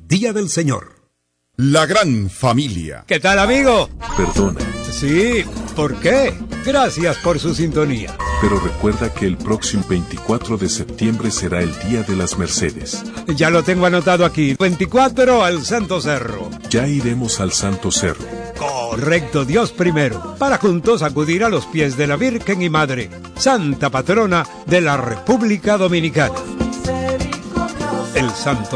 Día del Señor. La gran familia. ¿Qué tal, amigo? Perdona. Sí, ¿por qué? Gracias por su sintonía. Pero recuerda que el próximo 24 de septiembre será el Día de las Mercedes. Ya lo tengo anotado aquí. 24 al Santo Cerro. Ya iremos al Santo Cerro. Correcto, Dios primero, para juntos acudir a los pies de la Virgen y Madre, Santa Patrona de la República Dominicana. El Santo